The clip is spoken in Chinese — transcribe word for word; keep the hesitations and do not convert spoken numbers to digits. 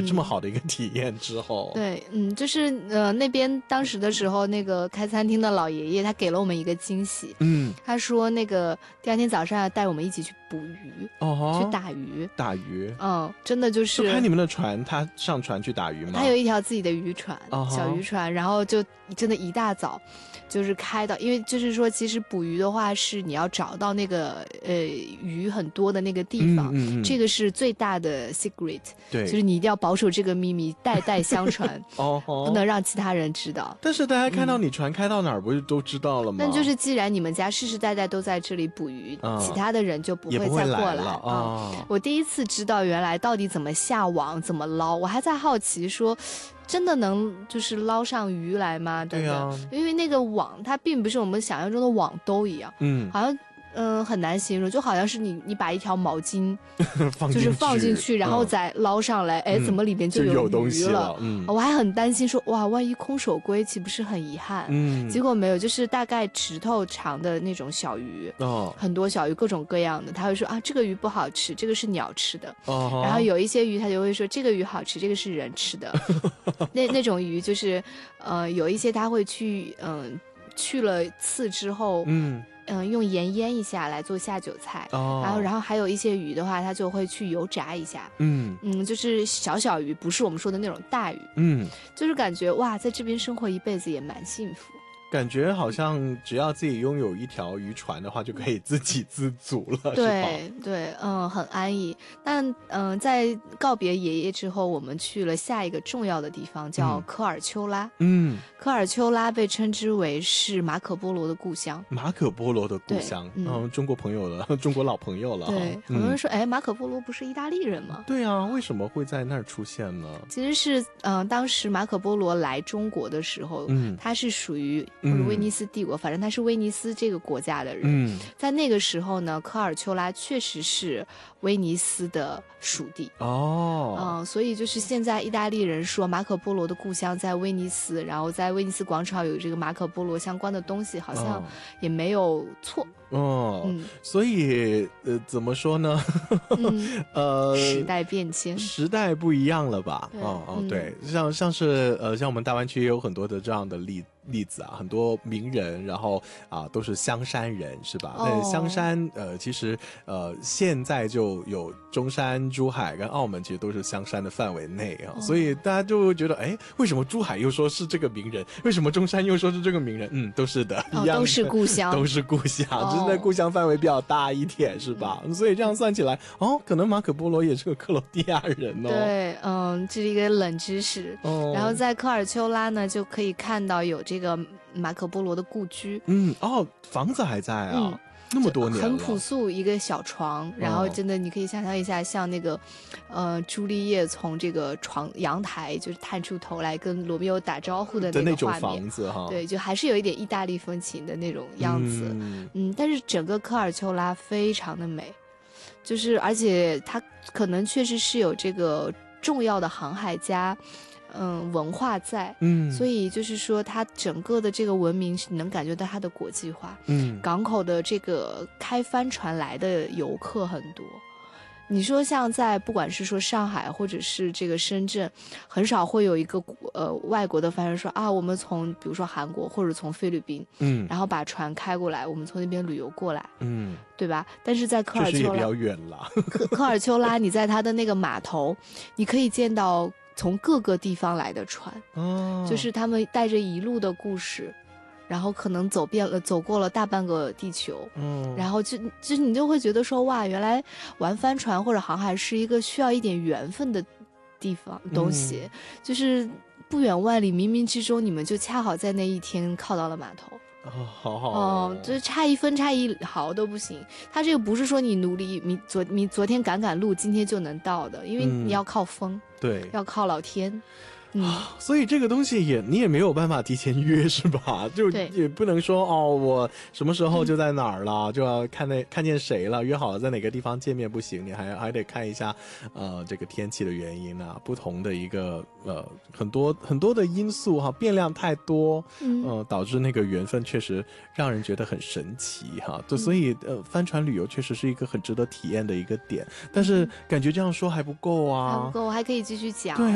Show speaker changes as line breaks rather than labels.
这么好的一个体验之后，
对，嗯，就是呃那边当时的时候，那个开餐厅的老爷爷他给了我们一个惊喜，
嗯，
他说那个第二天早上要带我们一起去捕鱼，
哦，
去打鱼，
打鱼，
嗯，真的就是
就开你们的船，他上船去打鱼吗？
他有一条自己的渔船，
哦、
小渔船，然后就真的一大早就是开到，因为就是说其实捕鱼的话是你要找到那个呃鱼很多的那个地方，
嗯嗯嗯，
这个是最大的 secret，
对，
就是你一定要保守这个秘密，代代相传，
哦，
不能让其他人知道。
但是大家看到你船开到哪儿，不是都知道了吗？
那、嗯、就是既然你们家世世代代都在这里捕鱼，
嗯、
其他的人就不会再过来
啊、哦
嗯。我第一次知道原来到底怎么下网，怎么捞，我还在好奇说。真的能就是捞上鱼来吗？
对呀、啊，
因为那个网它并不是我们想象中的网兜一样，
嗯，
好像嗯、呃、很难形容，就好像是你你把一条毛巾
放
就是放进去，然后再捞上来，哎、嗯，怎么里面就有鱼了？
有东西了，嗯，
我还很担心说哇，万一空手归岂不是很遗憾？
嗯，
结果没有，就是大概指头长的那种小鱼，
哦，
很多小鱼各种各样的，他会说啊这个鱼不好吃，这个是鸟吃的，
哦，
然后有一些鱼他就会说这个鱼好吃，这个是人吃的，那那种鱼就是呃有一些他会去嗯、呃、去了刺之后，
嗯。
嗯，用盐腌一下来做下酒菜，
哦、
然后然后还有一些鱼的话，它就会去油炸一下，
嗯
嗯，就是小小鱼，不是我们说的那种大鱼，
嗯，
就是感觉哇，在这边生活一辈子也蛮幸福。
感觉好像只要自己拥有一条渔船的话，就可以自给自足了，
对对，嗯，很安逸。但嗯、呃，在告别爷爷之后，我们去了下一个重要的地方，叫科尔丘拉。
嗯，
科尔丘拉被称之为是马可波罗的故乡。
马可波罗的故乡，嗯、哦，中国朋友了，中国老朋友了。
对，很多人说，哎、嗯，马可波罗不是意大利人吗？
对啊，为什么会在那儿出现呢？
其实是，嗯、呃，当时马可波罗来中国的时候，嗯，他是属于。或者威尼斯帝国、嗯，反正他是威尼斯这个国家的人。
嗯，
在那个时候呢，科尔丘拉确实是威尼斯的属地。
哦，
嗯，所以就是现在意大利人说马可波罗的故乡在威尼斯，然后在威尼斯广场有这个马可波罗相关的东西，好像也没有错。
哦，
嗯，
所以呃，怎么说呢？
嗯、
呃，
时代变迁，
时代不一样了吧？哦哦，
嗯、
对，像像是呃，像我们大湾区也有很多的这样的例例子啊，很多名人，然后啊都是香山人，是吧？那、哦、香山呃，其实呃现在就有中山、珠海跟澳门，其实都是香山的范围内啊，哦、所以大家就会觉得，哎，为什么珠海又说是这个名人？为什么中山又说是这个名人？嗯，都是的，
哦、
一样的，
都是故乡，
都是故乡。
哦
只是在故乡范围比较大一点，是吧？嗯、所以这样算起来，哦，可能马可波罗也是个克罗地亚人哦。
对，嗯，这是一个冷知识。
哦，
然后在科尔丘拉呢，就可以看到有这个马可波罗的故居。
嗯，哦，房子还在啊。嗯，那么多年了，
很朴素，一个小床，然后真的你可以想象一下，像那个，呃，朱丽叶从这个床阳台就是探出头来跟罗密欧打招呼的那个画面，
那种房子哈，
对，就还是有一点意大利风情的那种样子，嗯，嗯但是整个科尔丘拉非常的美，就是而且它可能确实是有这个重要的航海家。嗯，文化在，
嗯，
所以就是说，它整个的这个文明是能感觉到它的国际化，
嗯，
港口的这个开帆船来的游客很多。你说像在不管是说上海或者是这个深圳，很少会有一个呃外国的帆人说啊，我们从比如说韩国或者从菲律宾，
嗯，
然后把船开过来，我们从那边旅游过来，
嗯，
对吧？但是在科尔丘拉
也比较远了，
科科尔丘拉，你在它的那个码头，你可以见到。从各个地方来的船，
哦，
就是他们带着一路的故事，然后可能走遍了走过了大半个地球，
嗯，
然后就就你就会觉得说哇，原来玩帆船或者航海是一个需要一点缘分的地方东西，嗯、就是不远万里，冥冥之中你们就恰好在那一天靠到了码头。
哦，好好
哦，就是差一分差一毫都不行。他这个不是说你努力，你昨你昨天赶赶路，今天就能到的，因为你要靠风，
嗯、对，
要靠老天。嗯，
所以这个东西也你也没有办法提前约是吧？就也不能说哦，我什么时候就在哪儿了，嗯、就要看那看见谁了，约好了在哪个地方见面不行，你还还得看一下呃这个天气的原因啊，不同的一个呃很多很多的因素哈，变量太多，嗯、呃导致那个缘分确实让人觉得很神奇哈。就所以呃帆船旅游确实是一个很值得体验的一个点，但是感觉这样说还不够啊，
还不够，我还可以继续讲。
对